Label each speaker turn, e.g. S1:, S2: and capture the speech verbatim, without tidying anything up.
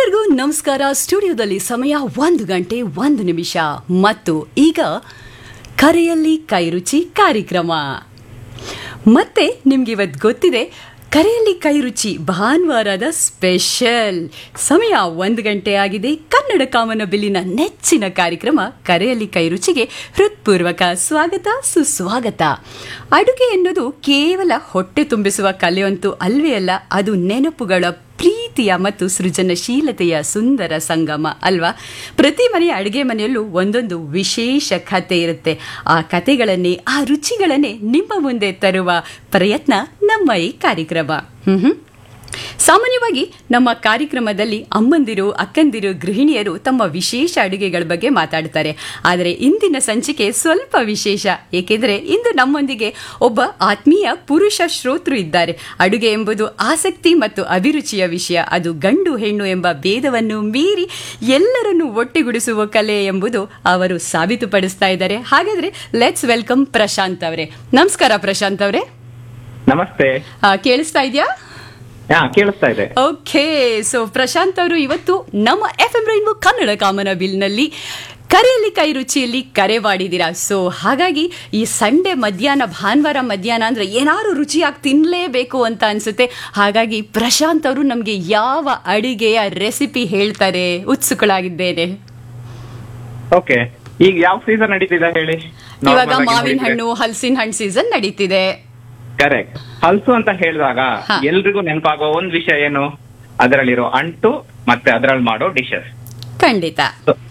S1: ಎಲ್ಲರಿಗೂ ನಮಸ್ಕಾರ. ಸ್ಟುಡಿಯೋದಲ್ಲಿ ಸಮಯ ಒಂದು ಗಂಟೆ ಒಂದು ನಿಮಿಷ ಮತ್ತು ಈಗ ಕರೆಯಲ್ಲಿ ಕೈರುಚಿ ಕಾರ್ಯಕ್ರಮ. ಮತ್ತೆ ನಿಮ್ಗೆ ಇವತ್ತು ಗೊತ್ತಿದೆ, ಕರೆಯಲ್ಲಿ ಕೈರುಚಿ ಭಾನುವಾರದ ಸ್ಪೆಷಲ್. ಸಮಯ ಒಂದು ಗಂಟೆ ಆಗಿದೆ. ಕನ್ನಡ ಕಾಮನಬಿಲ್ಲಿನ ನೆಚ್ಚಿನ ಕಾರ್ಯಕ್ರಮ ಕರೆಯಲ್ಲಿ ಕೈರುಚಿಗೆ ಹೃತ್ಪೂರ್ವಕ ಸ್ವಾಗತ, ಸುಸ್ವಾಗತ. ಅಡುಗೆ ಎನ್ನುವುದು ಕೇವಲ ಹೊಟ್ಟೆ ತುಂಬಿಸುವ ಕಲೆಯಂತೂ ಅಲ್ವೇ ಅಲ್ಲ, ಅದು ನೆನಪುಗಳ, ಪ್ರೀತಿಯ ಮತ್ತು ಸೃಜನಶೀಲತೆಯ ಸುಂದರ ಸಂಗಮ ಅಲ್ವಾ? ಪ್ರತಿ ಮನೆಯ ಅಡುಗೆ ಮನೆಯಲ್ಲೂ ಒಂದೊಂದು ವಿಶೇಷ ಕಥೆ ಇರುತ್ತೆ. ಆ ಕಥೆಗಳನ್ನೇ, ಆ ರುಚಿಗಳನ್ನೇ ನಿಮ್ಮ ಮುಂದೆ ತರುವ ಪ್ರಯತ್ನ ನಮ್ಮ ಈ ಕಾರ್ಯಕ್ರಮ. ಹ್ಮ್ ಹ್ಮ್ ಸಾಮಾನ್ಯವಾಗಿ ನಮ್ಮ ಕಾರ್ಯಕ್ರಮದಲ್ಲಿ ಅಮ್ಮಂದಿರು, ಅಕ್ಕಂದಿರು, ಗೃಹಿಣಿಯರು ತಮ್ಮ ವಿಶೇಷ ಅಡುಗೆಗಳ ಬಗ್ಗೆ ಮಾತಾಡ್ತಾರೆ. ಆದರೆ ಇಂದಿನ ಸಂಚಿಕೆ ಸ್ವಲ್ಪ ವಿಶೇಷ, ಏಕೆಂದರೆ ಇಂದು ನಮ್ಮೊಂದಿಗೆ ಒಬ್ಬ ಆತ್ಮೀಯ ಪುರುಷ ಶ್ರೋತೃ ಇದ್ದಾರೆ. ಅಡುಗೆ ಎಂಬುದು ಆಸಕ್ತಿ ಮತ್ತು ಅಭಿರುಚಿಯ ವಿಷಯ. ಅದು ಗಂಡು ಹೆಣ್ಣು ಎಂಬ ಭೇದವನ್ನು ಮೀರಿ ಎಲ್ಲರನ್ನು ಒಟ್ಟುಗೂಡಿಸುವ ಕಲೆ ಎಂಬುದು ಅವರು ಸಾಬೀತುಪಡಿಸ್ತಾ ಇದ್ದಾರೆ. ಹಾಗಾದ್ರೆ ಲೆಟ್ಸ್ ವೆಲ್ಕಮ್ ಪ್ರಶಾಂತ್ ಅವರೇ. ನಮಸ್ಕಾರ ಪ್ರಶಾಂತ್ ಅವರೇ.
S2: ನಮಸ್ತೆ.
S1: ಕೇಳಿಸ್ತಾ ಇದೆಯಾ?
S2: ಹಾ, ಕೇಳಿಸ್ತಾ ಇದೆ.
S1: ಓಕೆ, ಸೊ ಪ್ರಶಾಂತ್ ಅವರು ಇವತ್ತು ನಮ್ಮ ಎಫ್ ಎಂ ರೈನ್ಬೋ ಕನ್ನಡ ಕಾಮನಬಿಲ್ನಲ್ಲಿ ಕರೆಯಲ್ಲಿ ಕೈ ರುಚಿಯಲ್ಲಿ ಕರೆ ಮಾಡಿದ್ದೀರಾ. ಸೊ ಹಾಗಾಗಿ ಈ ಸಂಡೇ ಮಧ್ಯಾಹ್ನ, ಭಾನುವಾರ ಮಧ್ಯಾಹ್ನ ಅಂದ್ರೆ ಏನಾದ್ರು ರುಚಿಯಾಗಿ ತಿನ್ನಲೇಬೇಕು ಅಂತ ಅನ್ಸುತ್ತೆ. ಹಾಗಾಗಿ ಪ್ರಶಾಂತ್ ಅವರು ನಮ್ಗೆ ಯಾವ ಅಡಿಗೆಯ ರೆಸಿಪಿ ಹೇಳ್ತಾರೆ, ಉತ್ಸುಕಳಾಗಿದ್ದೇನೆ.
S2: ಓಕೆ, ಈಗ ಯಾವ ಸೀಸನ್ ನಡೀತಿದೆ ಹೇಳಿ?
S1: ಇವಾಗ ಮಾವಿನ ಹಣ್ಣು, ಹಲಸಿನ ಹಣ್ಣು ಸೀಸನ್ ನಡೀತಿದೆ.
S2: ಕರೆಕ್ಟ್. ಹಲ್ಸು ಅಂತ ಹೇಳಿದಾಗ ಎಲ್ರಿಗೂ ನೆನಪಾಗೋ ಒಂದ್ ವಿಷಯ ಏನು? ಅದರಲ್ಲಿರೋ ಅಂಟು ಮತ್ತೆ ಅದರಲ್ಲಿ ಮಾಡೋ ಡಿಶಸ್.
S1: ಖಂಡಿತ.